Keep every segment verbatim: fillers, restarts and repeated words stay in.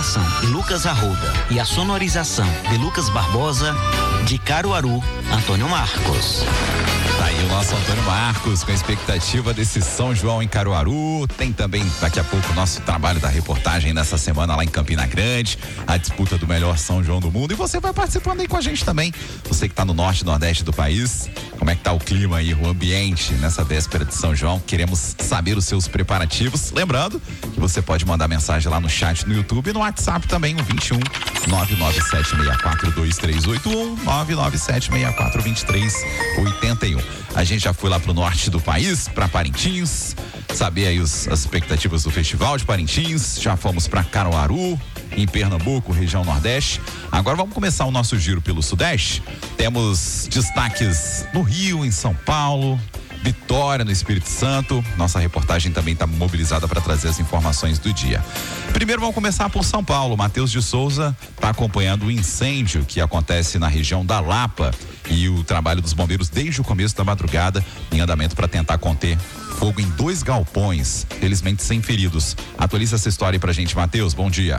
gravação de Lucas Arruda e a sonorização de Lucas Barbosa, de Caruaru, Antônio Marcos. Tá aí o nosso Antônio Marcos com a expectativa desse São João em Caruaru. Tem também daqui a pouco o nosso trabalho da reportagem nessa semana lá em Campina Grande, a disputa do melhor São João do mundo, e você vai participando aí com a gente também. Você que tá no norte e nordeste do país, como é que tá o clima aí, o ambiente nessa véspera de São João? Queremos saber os seus preparativos. Lembrando que você pode mandar mensagem lá no chat no YouTube e no WhatsApp também, o vinte e um, nove nove sete seis quatro dois três oito um, nove nove sete seis quatro dois três oito um. A gente já foi lá pro norte do país, para Parintins, saber aí os, as expectativas do Festival de Parintins. Já fomos para Caruaru, em Pernambuco, região Nordeste. Agora vamos começar o nosso giro pelo Sudeste. Temos destaques no Rio, em São Paulo, Vitória, no Espírito Santo. Nossa reportagem também está mobilizada para trazer as informações do dia. Primeiro vamos começar por São Paulo. Matheus de Souza está acompanhando o incêndio que acontece na região da Lapa e o trabalho dos bombeiros desde o começo da madrugada em andamento para tentar conter fogo em dois galpões, felizmente sem feridos. Atualiza essa história aí pra gente, Matheus. Bom dia.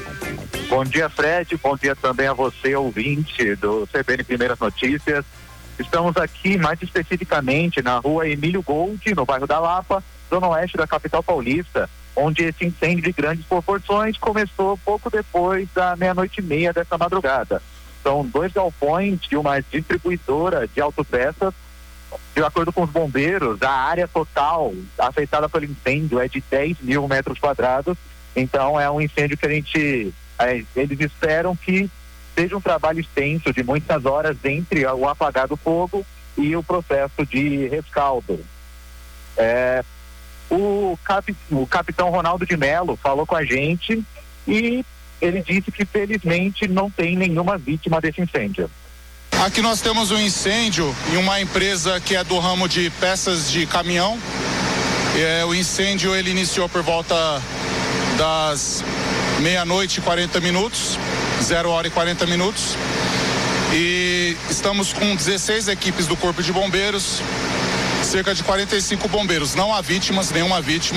Bom dia, Fred. Bom dia também a você, ouvinte do C B N Primeiras Notícias. Estamos aqui mais especificamente na rua Emílio Gold, no bairro da Lapa, zona oeste da capital paulista, onde esse incêndio de grandes proporções começou pouco depois da meia-noite e meia dessa madrugada. São dois galpões de uma distribuidora de autopeças. De acordo com os bombeiros, a área total afetada pelo incêndio é de dez mil metros quadrados. Então é um incêndio que a gente, é, eles esperam que seja um trabalho extenso de muitas horas entre o apagar do fogo e o processo de rescaldo. É, o, cap, o capitão Ronaldo de Mello falou com a gente e ele disse que felizmente não tem nenhuma vítima desse incêndio. Aqui nós temos um incêndio em uma empresa que é do ramo de peças de caminhão. É, o incêndio ele iniciou por volta das meia-noite e quarenta minutos, zero hora e quarenta minutos. E estamos com dezesseis equipes do Corpo de Bombeiros, cerca de quarenta e cinco bombeiros. Não há vítimas, nenhuma vítima.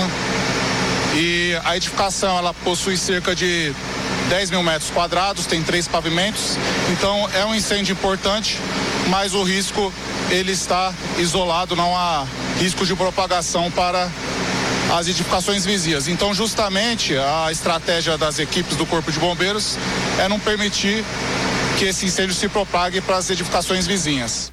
E a edificação ela possui cerca de dez mil metros quadrados, tem três pavimentos, então é um incêndio importante, mas o risco ele está isolado, não há risco de propagação para as edificações vizinhas. Então justamente a estratégia das equipes do Corpo de Bombeiros é não permitir que esse incêndio se propague para as edificações vizinhas.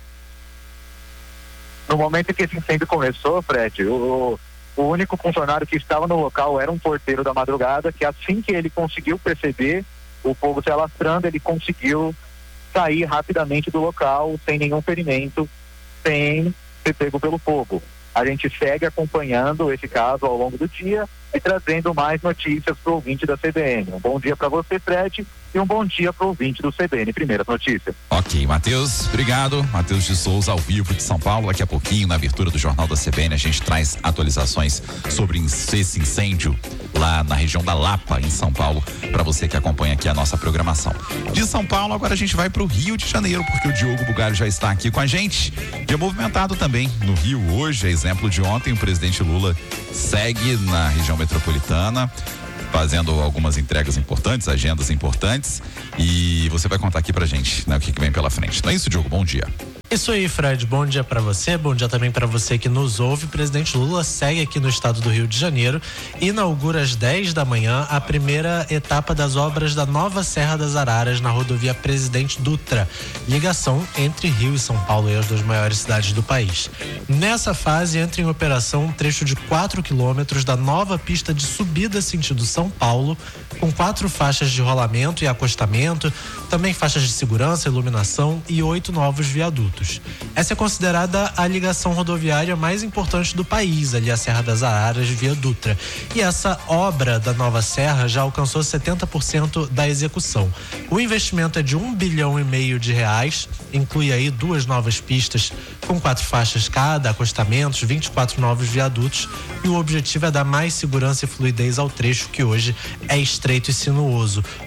No momento em que esse incêndio começou, Fred, o O único funcionário que estava no local era um porteiro da madrugada, que assim que ele conseguiu perceber o fogo se alastrando, ele conseguiu sair rapidamente do local, sem nenhum ferimento, sem ser pego pelo fogo. A gente segue acompanhando esse caso ao longo do dia e trazendo mais notícias para o ouvinte da C B N. Um bom dia para você, Fred, e um bom dia para o ouvinte do C B N Primeiras Notícias. Ok, Matheus, obrigado. Matheus de Souza, ao vivo de São Paulo. Daqui a pouquinho, na abertura do Jornal da C B N, a gente traz atualizações sobre esse incêndio lá na região da Lapa, em São Paulo, para você que acompanha aqui a nossa programação. De São Paulo, agora a gente vai para o Rio de Janeiro, porque o Diogo Bugalho já está aqui com a gente. Dia movimentado também no Rio hoje, é exemplo de ontem, o presidente Lula segue na região metropolitana, fazendo algumas entregas importantes, agendas importantes, e você vai contar aqui pra gente, né, o que, que vem pela frente. Não é isso, Diogo? Bom dia. Isso aí, Fred. Bom dia para você, bom dia também para você que nos ouve. O presidente Lula segue aqui no estado do Rio de Janeiro e inaugura às dez da manhã a primeira etapa das obras da nova Serra das Araras na rodovia Presidente Dutra, ligação entre Rio e São Paulo, as duas maiores cidades do país. Nessa fase entra em operação um trecho de quatro quilômetros da nova pista de subida sentido São Paulo, com quatro faixas de rolamento e acostamento, também faixas de segurança, iluminação e oito novos viadutos. Essa é considerada a ligação rodoviária mais importante do país, ali a Serra das Araras via Dutra. E essa obra da nova serra já alcançou setenta por cento da execução. O investimento é de um bilhão e meio de reais, inclui aí duas novas pistas com quatro faixas cada, acostamentos, vinte e quatro novos viadutos, e o objetivo é dar mais segurança e fluidez ao trecho que hoje é estreito e sinuoso.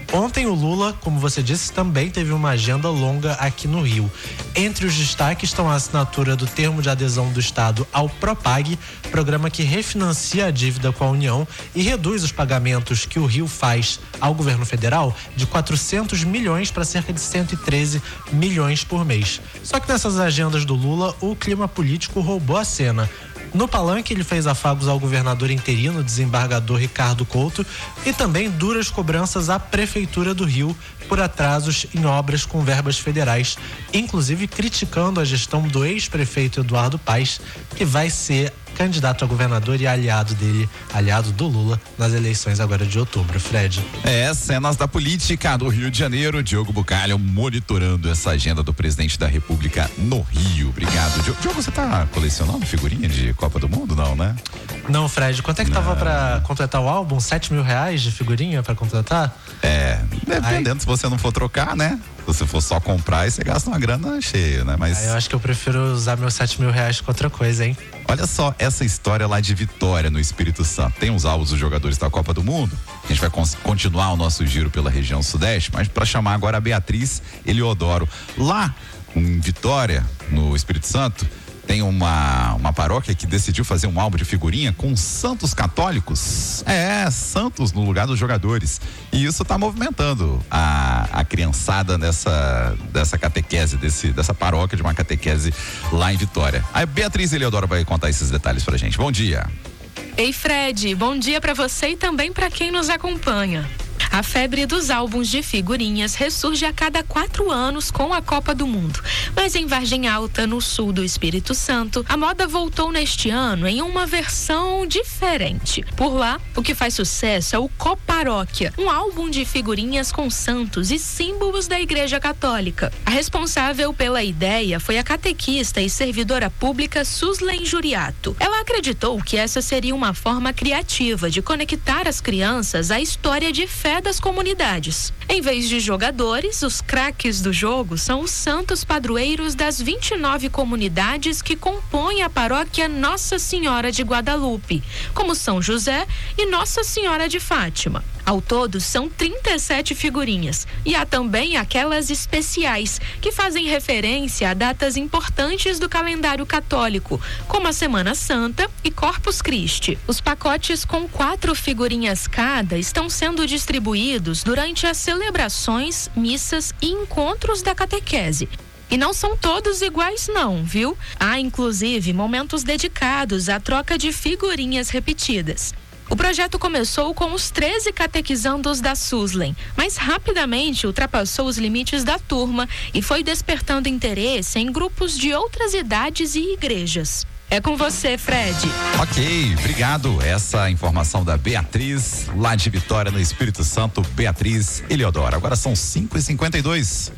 Ontem o Lula, como você disse, também teve uma agenda longa aqui no Rio. Entre os destaques estão a assinatura do termo de adesão do Estado ao Propag, programa que refinancia a dívida com a União e reduz os pagamentos que o Rio faz ao governo federal de quatrocentos milhões para cerca de cento e treze milhões por mês. Só que nessas agendas do Lula, o clima político roubou a cena. No palanque, ele fez afagos ao governador interino, desembargador Ricardo Couto, e também duras cobranças à Prefeitura do Rio por atrasos em obras com verbas federais, inclusive criticando a gestão do ex-prefeito Eduardo Paes, que vai ser candidato a governador e aliado dele, aliado do Lula, nas eleições agora de outubro. Fred. É, cenas da política do Rio de Janeiro, Diogo Bucalho monitorando essa agenda do presidente da República no Rio. Obrigado, Diogo. Diogo, você tá colecionando figurinha de Copa do Mundo, não, né? Não, Fred, quanto é que não. tava pra completar o álbum? Sete mil reais de figurinha pra completar? É, dependendo. Ai. Se você não for trocar, né? Se você for só comprar, aí você gasta uma grana cheia, né? Mas... Ah, eu acho que eu prefiro usar meus sete mil reais com outra coisa, hein? Olha só essa história lá de Vitória, no Espírito Santo. Tem os álbuns dos jogadores da Copa do Mundo. A gente vai continuar o nosso giro pela região sudeste, mas para chamar agora a Beatriz Eliodoro. Lá em Vitória, no Espírito Santo, tem uma, uma paróquia que decidiu fazer um álbum de figurinha com santos católicos. É, santos no lugar dos jogadores. E isso está movimentando a, a criançada dessa, dessa catequese, desse, dessa paróquia de uma catequese lá em Vitória. A Beatriz Eliodoro vai contar esses detalhes pra gente. Bom dia. Ei, Fred, bom dia pra você e também pra quem nos acompanha. A febre dos álbuns de figurinhas ressurge a cada quatro anos com a Copa do Mundo. Mas em Vargem Alta, no sul do Espírito Santo, a moda voltou neste ano em uma versão diferente. Por lá, o que faz sucesso é o Coparóquia, um álbum de figurinhas com santos e símbolos da Igreja Católica. A responsável pela ideia foi a catequista e servidora pública Suslen Juriato. Ela acreditou que essa seria uma forma criativa de conectar as crianças à história de fé das comunidades. Em vez de jogadores, os craques do jogo são os santos padroeiros das vinte e nove comunidades que compõem a paróquia Nossa Senhora de Guadalupe, como São José e Nossa Senhora de Fátima. Ao todo, são trinta e sete figurinhas. E há também aquelas especiais, que fazem referência a datas importantes do calendário católico, como a Semana Santa e Corpus Christi. Os pacotes com quatro figurinhas cada estão sendo distribuídos durante as celebrações, missas e encontros da catequese. E não são todos iguais não, viu? Há, inclusive, momentos dedicados à troca de figurinhas repetidas. O projeto começou com os treze catequizandos da Suslen, mas rapidamente ultrapassou os limites da turma e foi despertando interesse em grupos de outras idades e igrejas. É com você, Fred. Ok, obrigado. Essa informação da Beatriz, lá de Vitória, no Espírito Santo, Beatriz Eliodoro. Agora são cinco e cinquenta e dois.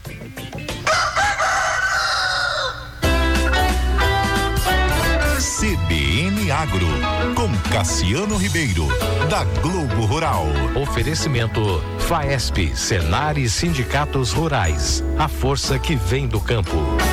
C B N Agro, com Cassiano Ribeiro, da Globo Rural. Oferecimento Faesp, Senar e Sindicatos Rurais. A força que vem do campo.